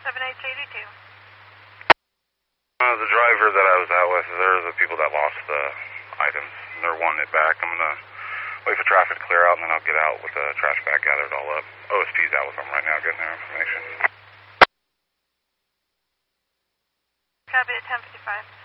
7882. The driver that I was out with, they're the people that lost the items. They're wanting it back. I'm going to wait for traffic to clear out, and then I'll get out with the trash bag, gather it all up. OSP's out with them right now, getting their information. Copy at 1055.